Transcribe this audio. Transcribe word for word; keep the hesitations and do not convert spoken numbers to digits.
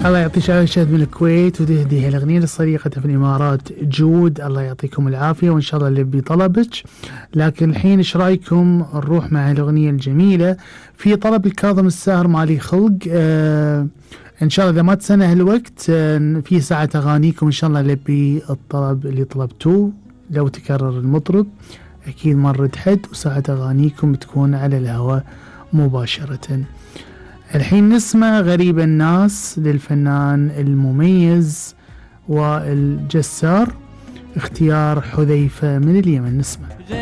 الله يعطيك العافية من الكويت، وتهدي هالأغنية لصديقته في الإمارات جود. الله يعطيكم العافية، وإن شاء الله اللي بطلبك. لكن الحين إيش رأيكم نروح مع الأغنية الجميلة في طلب الكاظم الساهر مالي خلق. آه إن شاء الله إذا ما تسنه الوقت آه في ساعة أغانيكم إن شاء الله اللي بالطلب اللي طلبتوه. لو تكرر المطرب أكيد مرة حد، وساعة أغانيكم بتكون على الهواء مباشرة. الحين نسمع غريب الناس للفنان المميز والجسار، اختيار حذيفة من اليمن. نسمع.